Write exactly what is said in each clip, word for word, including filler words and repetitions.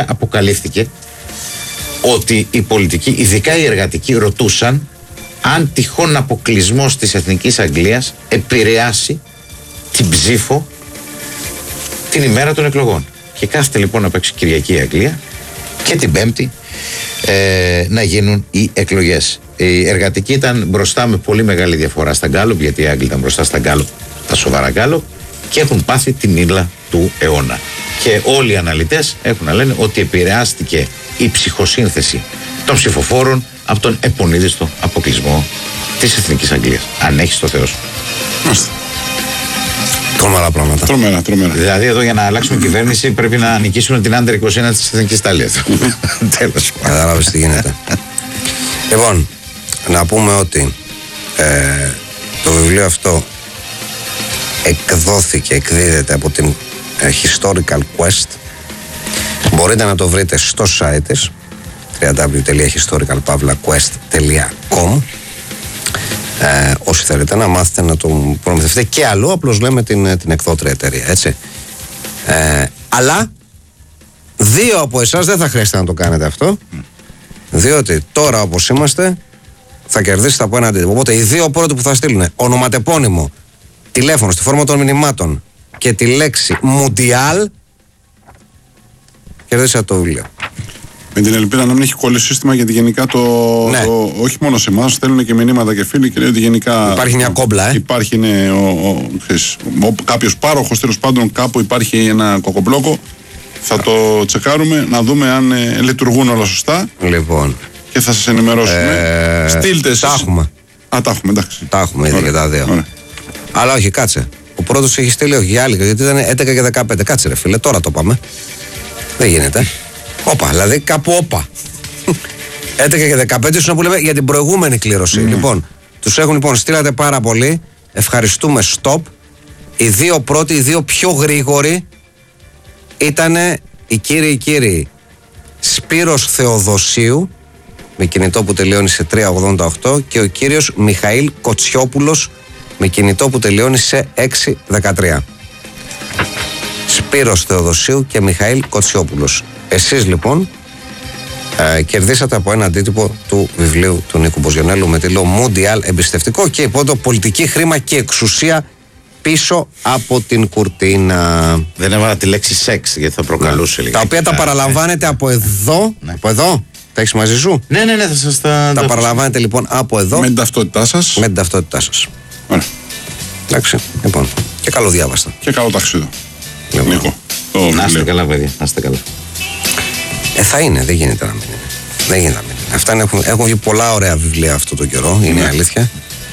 αποκαλύφθηκε ότι οι πολιτικοί, ειδικά οι εργατικοί, ρωτούσαν αν τυχόν αποκλεισμός της Εθνικής Αγγλίας επηρεάσει την ψήφο την ημέρα των εκλογών. Και κάθεται λοιπόν να παίξει Κυριακή η Αγγλία και την Πέμπτη ε, να γίνουν οι εκλογές. Οι εργατικοί ήταν μπροστά με πολύ μεγάλη διαφορά στα γκάλοπ, γιατί οι Άγγλοι ήταν μπροστά στα γκάλοπ, τα σοβαρά γκάλοπ, και έχουν πάθει την ύλα του αιώνα. Και όλοι οι αναλυτές έχουν να λένε ότι επηρεάστηκε η ψυχοσύνθεση των ψηφοφόρων από τον επονίδιστο αποκλεισμό της Εθνικής Αγγλίας. Αν έχεις το Θεό σου. Μάλιστα. Τρομερά πράγματα. Τρομερά, τρομερά. Δηλαδή εδώ για να αλλάξουμε κυβέρνηση πρέπει να νικήσουμε την Άντερ είκοσι ένα της Εθνικής Ιταλίας. Τέλος. Κατάλαβες τι γίνεται. Λοιπόν, να πούμε ότι ε, το βιβλίο αυτό εκδόθηκε, εκδίδεται από την ε, Historical Quest. Μπορείτε να το βρείτε στο site της double-u double-u double-u τελεία historical pavla quest τελεία com. Ε, όσοι θέλετε να μάθετε να το προμηθευτείτε και αλλού, απλώς λέμε την, την εκδότρια εταιρεία, έτσι. Ε, αλλά δύο από εσάς δεν θα χρειάζεται να το κάνετε αυτό, διότι τώρα όπως είμαστε θα κερδίσετε από ένα αντίτυπο. Οπότε οι δύο πρώτοι που θα στείλουν ονοματεπώνυμο, τηλέφωνο στη φόρμα των μηνυμάτων και τη λέξη Μουντιάλ, κερδίσατε το βιβλίο. Με την ελπίδα να μην έχει κολλήσει σύστημα, γιατί γενικά το, ναι. το όχι μόνο σε εμάς, στέλνουν και μηνύματα και φίλοι και λέει ότι γενικά υπάρχει μια κόμπλα, ε. Υπάρχει ναι, ο, ο, ξέρεις, ο, κάποιος πάροχος, τέλος πάντων κάπου υπάρχει ένα κοκομπλόκο. Θα το τσεκάρουμε, να δούμε αν ε, λειτουργούν όλα σωστά. Λοιπόν. Και θα σας ενημερώσουμε. Ε, Στείλτε εσείς. Τα έχουμε. Α, τα έχουμε, εντάξει. Τα έχουμε ήδη και τα δύο. Ωραία. Αλλά όχι, κάτσε. Ο πρώτος έχει στείλει, όχι για άλλη, γιατί ήταν έντεκα και δεκαπέντε. Κάτσε ρε φίλε, τώρα το πάμε. Δεν γίνεται. Όπα, δηλαδή κάπου όπα. έντεκα και δεκαπέντε σου να που λέμε για την προηγούμενη κλήρωση. Mm. Λοιπόν, τους έχουν λοιπόν, στείλατε πάρα πολύ. Ευχαριστούμε, stop. Οι δύο πρώτοι, οι δύο πιο γρήγοροι ήταν οι κύριοι κύριοι Σπύρος Θεοδοσίου με κινητό που τελειώνει σε τρία ογδόντα οκτώ και ο κύριος Μιχαήλ Κοτσιόπουλος με κινητό που τελειώνει σε έξι δεκατρία. Σπύρος Θεοδοσίου και Μιχαήλ Κοτσιόπουλος. Εσείς λοιπόν ε, κερδίσατε από ένα αντίτυπο του βιβλίου του Νίκου Μποζιονέλου με τίτλο Μουντιάλ, εμπιστευτικό και υπότιτλο πολιτική, χρήμα και εξουσία πίσω από την κουρτίνα. Δεν έβαλα τη λέξη σεξ γιατί θα προκαλούσε λίγο. Τα οποία τα παραλαμβάνετε από εδώ. Ναι. Από εδώ. Τα έχεις μαζί σου. Ναι, ναι, ναι, θα σας τα. Τα παραλαμβάνετε λοιπόν από εδώ. Με την ταυτότητά σας. Με την ταυτότητά σας. Ωραία. Εντάξει. Λοιπόν. Και καλό διάβαστα. Και καλό ταξίδι. Λοιπόν. Νίκο. Το Να είστε βιβλίο. καλά, παιδιά. Να είστε καλά. Ε, θα είναι, δεν γίνεται να μην είναι. Δεν γίνεται να μην είναι. Αυτά είναι, έχουν, έχουν βγει πολλά ωραία βιβλία αυτό το καιρό, είναι Ναι. αλήθεια.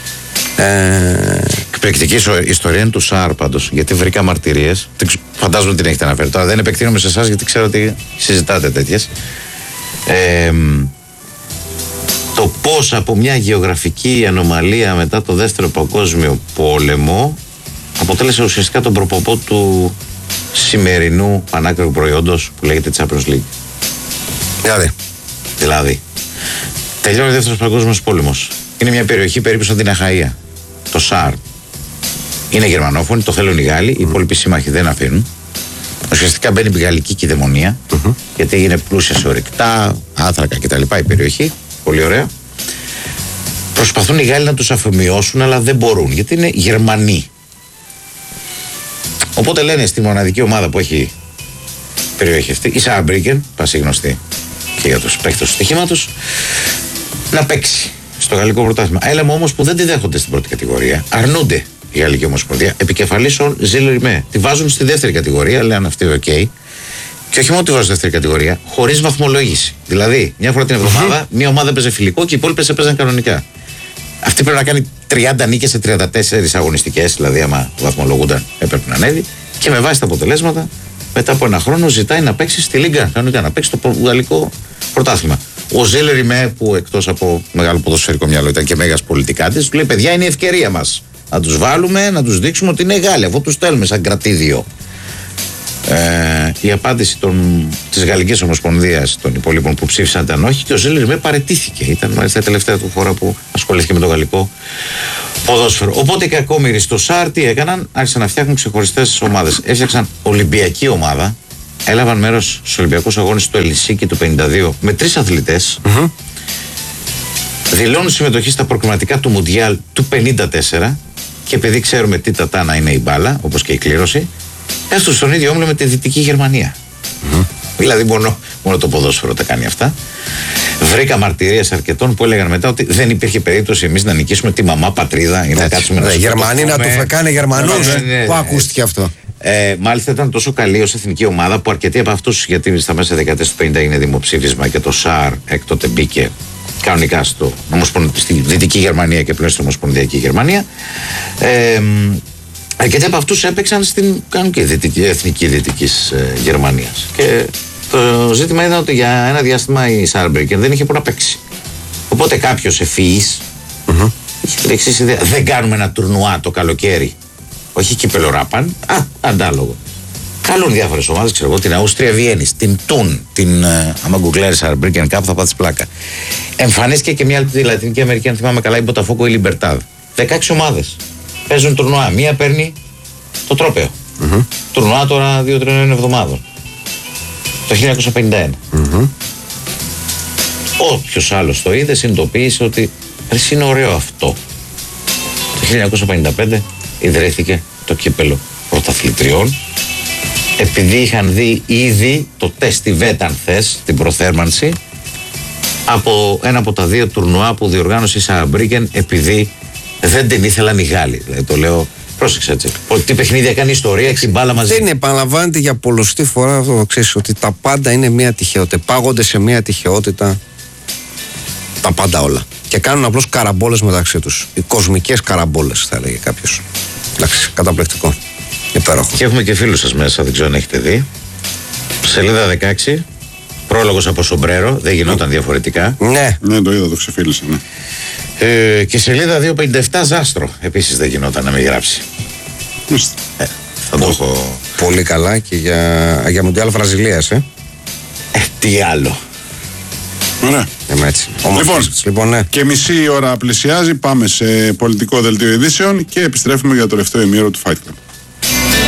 Ε, Εκπληκτική ισο- ιστορία είναι του ΣΑΡ πάντως. Γιατί βρήκα μαρτυρίες. Δεν ξε- Φαντάζομαι ότι την έχετε αναφέρει. Τώρα δεν επεκτείνομαι σε εσάς γιατί ξέρω ότι συζητάτε τέτοιες. Ε, το πώς από μια γεωγραφική ανομαλία μετά το δεύτερο παγκόσμιο πόλεμο αποτέλεσε ουσιαστικά τον προποπό του σημερινού πανάκριβου προϊόντος που λέγεται Champions League. δηλαδή. Δηλαδή, τελειώνει ο δεύτερος παγκόσμιος πόλεμος. Είναι μια περιοχή περίπου σαν την Αχαΐα. Το ΣΑΡ. Είναι γερμανόφωνοι, το θέλουν οι Γάλλοι, οι υπόλοιποι σύμμαχοι δεν αφήνουν. Ουσιαστικά μπαίνει η γαλλική κυδαιμονία, mm-hmm. γιατί είναι πλούσια σε ορυκτά, άνθρακα κτλ. Η περιοχή. Πολύ ωραία. Προσπαθούν οι Γάλλοι να τους αφομοιώσουν, αλλά δεν μπορούν, γιατί είναι Γερμανοί. Οπότε λένε στη μοναδική ομάδα που έχει περιοχή αυτή, η Σαμπρίκεν, πασίγνωστη και για τους παίκτες του στοιχήματος, να παίξει στο γαλλικό πρωτάθλημα. Έλαμε όμως που δεν τη δέχονται στην πρώτη κατηγορία. Αρνούνται η Γαλλική Ομοσπονδία. Επικεφαλής ο Ζιλ Ριμέ. Τη βάζουν στη δεύτερη κατηγορία, λένε αυτοί οκ. Okay. Και όχι μόνο τη βάζουν στη δεύτερη κατηγορία, χωρίς βαθμολόγηση. Δηλαδή, μια φορά την εβδομάδα, μια ομάδα παίζει φιλικό και οι υπόλοιπες έπαιζαν κανονικά. Αυτή πρέπει να κάνει τριάντα νίκες σε τριάντα τέσσερις αγωνιστικές, δηλαδή, άμα βαθμολογούνταν, έπρεπε να ανέβει. Και με βάση τα αποτελέσματα, μετά από ένα χρόνο ζητάει να παίξει στη Λίγκα, κανονικά να παίξει το γαλλικό πρωτάθλημα. Ο Ζιλ Ριμέ, που εκτός από μεγάλο ποδοσφαιρικό μυαλό ήταν και μέγας πολιτικάτης, του λέει: παιδιά, είναι η ευκαιρία μας. Να τους βάλουμε, να τους δείξουμε ότι είναι Γάλλοι, αφού τους στέλνουμε σαν κρατήδιο. Ε, η απάντηση των, της Γαλλικής Ομοσπονδίας των υπόλοιπων που ψήφισαν ήταν όχι και ο Ζιλ Ριμέ παραιτήθηκε. Ήταν μάλιστα η τελευταία του φορά που ασχολήθηκε με το γαλλικό ποδόσφαιρο. Οπότε οι κακόμοιροι στο ΣΑΡ τι έκαναν, άρχισαν να φτιάχνουν ξεχωριστές ομάδες. Έφτιαξαν Ολυμπιακή ομάδα, έλαβαν μέρος στους Ολυμπιακούς Αγώνες του Ελσίνκι του πενήντα δύο με τρεις αθλητές. Mm-hmm. Δηλώνουν συμμετοχή στα προκριματικά του Μουντιάλ του πενήντα τέσσερα και επειδή ξέρουμε τι τατάνα είναι η μπάλα, όπως και η κλήρωση, έστω στον ίδιο όμιλο με τη Δυτική Γερμανία. Mm-hmm. Δηλαδή μόνο, μόνο το ποδόσφαιρο τα κάνει αυτά. Βρήκα μαρτυρίες αρκετών που έλεγαν μετά ότι δεν υπήρχε περίπτωση εμείς να νικήσουμε τη μαμά πατρίδα ή να κάτσουμε να ναι, Γερμανοί να του φεκάνε Γερμανούς. Ναι, ναι, ναι. Πού ακούστηκε αυτό? Ε, μάλιστα ήταν τόσο καλή ως εθνική ομάδα που αρκετοί από αυτούς, γιατί στα μέσα δεκαετίας του πενήντα είναι δημοψήφισμα και το ΣΑΡ έκτοτε μπήκε κανονικά στο, στη Δυτική Γερμανία και πλέον στην Ομοσπονδιακή Γερμανία. Ε, αρκετοί από αυτούς έπαιξαν στην κανονική δυτική, εθνική Δυτικής ε, Γερμανίας. Και το ζήτημα ήταν ότι για ένα διάστημα η Σάρμπρικεν δεν είχε που να παίξει. Οπότε κάποιος ευφυής Mm-hmm. είχε την εξής ιδέα: δεν κάνουμε ένα τουρνουά το καλοκαίρι. Όχι κύπελο Ράπαν, α, αντάλογο. Καλούν διάφορες ομάδες, ξέρω εγώ, την Αούστρια Βιέννης, την Τουν, την uh, άμα γκουγκλάρεις Σάρμπρικεν κάπου θα πάθεις πλάκα. Εμφανίστηκε και μια άλλη τη Λατινική Αμερική, αν θυμάμαι καλά, η Μποταφόκο ή Λιμπερτάδ. δεκαέξι ομάδες παίζουν τουρνουά. Μία παίρνει το τρόπαιο. Mm-hmm. Τουρνουά τώρα δύο-τριών εβδομάδων. Το χίλια εννιακόσια πενήντα ένα. Mm-hmm. Όποιος άλλος το είδε συνειδητοποίησε ότι είναι ωραίο αυτό. Το χίλια εννιακόσια πενήντα πέντε ιδρύθηκε το κύπελο πρωταθλητριών, επειδή είχαν δει ήδη το τεστ βέτ, αν θες, την προθέρμανση από ένα από τα δύο τουρνουά που διοργάνωσε η Σαραμπρίκεν, επειδή δεν την ήθελαν οι Γάλλοι. Δηλαδή το λέω, πρόσεξε έτσι. Τι παιχνίδια κάνει ιστορία, έξι μπάλα μαζί. Δεν επαναλαμβάνεται για πολλωστή φορά αυτό, ξέρεις, ότι τα πάντα είναι μια τυχαιότητα. Πάγονται σε μια τυχαιότητα τα πάντα όλα. Και κάνουν απλώς καραμπόλες μεταξύ τους. Οι κοσμικές καραμπόλες, θα έλεγε κάποιος. Εντάξει, καταπληκτικό. Υπέροχο. Και έχουμε και φίλους σας μέσα, δεν ξέρω αν έχετε δει. Σελίδα δεκαέξι, πρόλογος από σομπρέρο, δεν γινόταν διαφορετικά. Ναι. Ναι, το είδα, το ξεφίλησα, ναι. Ε, και σελίδα διακόσια πενήντα επτά Ζάστρο, επίσης δεν γινόταν να μην γράψει. Μάλιστα. Ε, θα το έχω. Πολύ καλά και για, για Μουντιάλ Βραζιλίας, ε. Ε, τι άλλο. Ωραία. Είμαι έτσι. Λοιπόν, λοιπόν, ναι. Και μισή ώρα πλησιάζει, πάμε σε πολιτικό δελτίο ειδήσεων και επιστρέφουμε για το τελευταίο ημίωρο του Fight Club.